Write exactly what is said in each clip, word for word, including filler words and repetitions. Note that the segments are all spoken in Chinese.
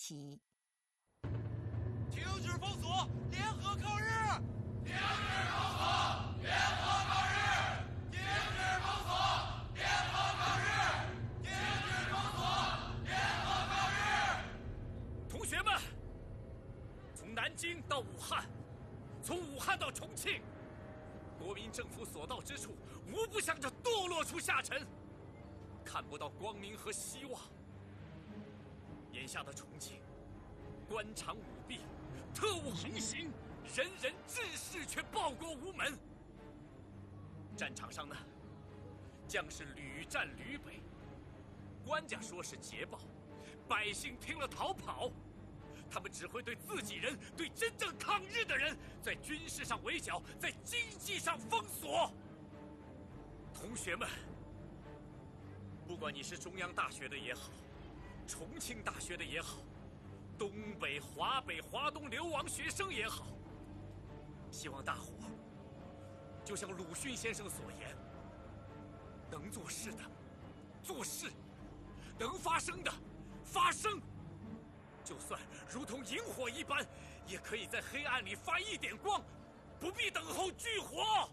起。 停止封锁，联合抗日！ 停止封锁，联合抗日！停止封锁，联合抗日！停止封锁，联合抗日！ 同学们，从南京到武汉，从武汉到重庆，国民政府所到之处，无不向着堕落处下沉，看不到光明和希望。眼下的重庆，官场舞弊，特务横行，人人志士却报国无门。战场上呢，将士屡战屡北，官家说是捷报，百姓听了逃跑。他们只会对自己人、对真正抗日的人，在军事上围剿，在经济上封锁。同学们，不管你是中央大学的也好，重庆大学的也好，东北、华北、华东流亡学生也好，希望大伙就像鲁迅先生所言，能做事的做事，能发声的发声。就算如同萤火一般，也可以在黑暗里发一点光，不必等候炬火。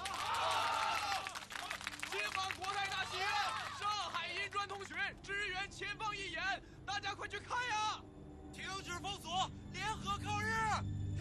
解放国泰大戏院，上海银砖同学支援前方义演，大家快去看呀！停止封锁，联合抗日！